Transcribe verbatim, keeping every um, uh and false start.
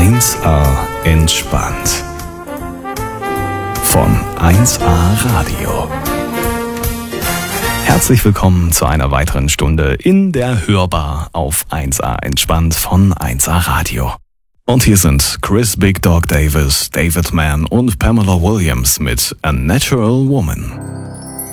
eins A entspannt. Von eins A Radio. Herzlich willkommen zu einer weiteren Stunde in der Hörbar auf eins A entspannt von eins A Radio. Und hier sind Chris Big Dog Davis, David Mann und Pamela Williams mit A Natural Woman.